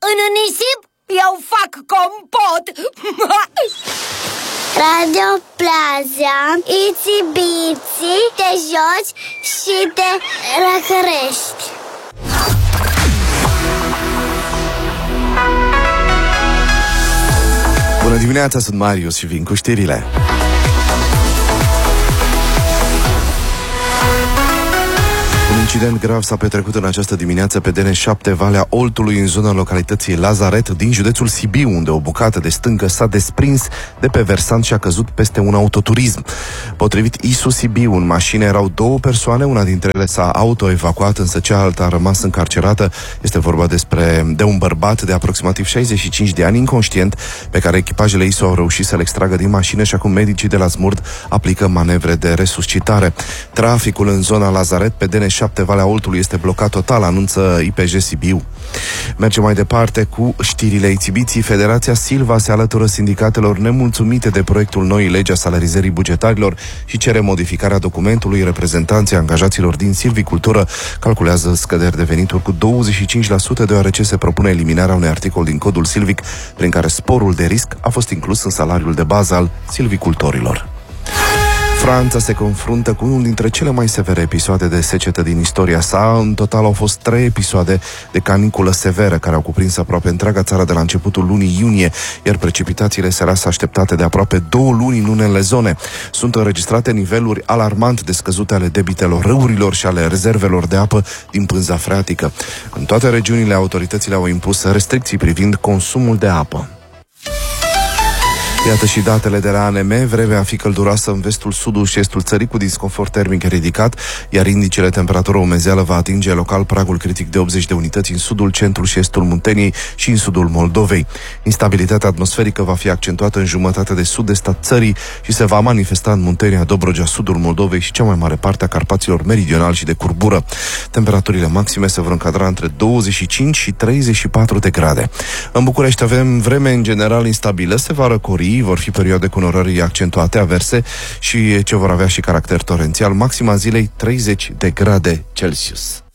În nisip eu fac compot. Radio Plaza, itsy bitsy, te joci și te răcărești. Bună dimineața, sunt Marius și vin cu știrile. Un incident grav s-a petrecut în această dimineață pe DN7 Valea Oltului, în zona localității Lazaret din județul Sibiu, unde o bucată de stâncă s-a desprins de pe versant și a căzut peste un autoturism. Potrivit ISU Sibiu, în mașină erau două persoane, una dintre ele s-a autoevacuat, însă cealaltă a rămas încarcerată. Este vorba de un bărbat de aproximativ 65 de ani, inconștient, pe care echipajele ISU au reușit să-l extragă din mașină și acum medicii de la Smurd aplică manevre de resuscitare. Traficul în zona Lazaret pe DN7 Valea Oltului este blocat total, anunță IPJ Sibiu. Mergem mai departe cu știrile exhibiții. Federația Silva se alătură sindicatelor nemulțumite de proiectul noii legi a salarizării bugetarilor și cere modificarea documentului. Reprezentanții angajaților din silvicultură calculează scăderi de venituri cu 25%, deoarece se propune eliminarea unui articol din codul silvic prin care sporul de risc a fost inclus în salariul de bază al silvicultorilor. Franța se confruntă cu unul dintre cele mai severe episoade de secetă din istoria sa. În total au fost 3 episoade de caniculă severă care au cuprins aproape întreaga țară de la începutul lunii iunie, iar precipitațiile se lasă așteptate de aproape 2 luni în unele zone. Sunt înregistrate niveluri alarmant de scăzute ale debitelor râurilor și ale rezervelor de apă din pânza freatică. În toate regiunile, autoritățile au impus restricții privind consumul de apă. Iată și datele de la ANM. Vremea va fi călduroasă în vestul, sudul și estul țării, cu disconfort termic ridicat, iar indicele temperatură umezeală va atinge local pragul critic de 80 de unități în sudul, centrul și estul Munteniei și în sudul Moldovei. Instabilitatea atmosferică va fi accentuată în jumătatea de sud-est a țării și se va manifesta în Muntenia, Dobrogea, sudul Moldovei și cea mai mare parte a Carpaților meridionali și de curbură. Temperaturile maxime se vor încadra între 25 și 34 de grade. În București avem vreme în general instabilă, se va răcori, vor fi perioade cu norări accentuate, averse și ce vor avea și caracter torențial. Maxima zilei 30 de grade Celsius.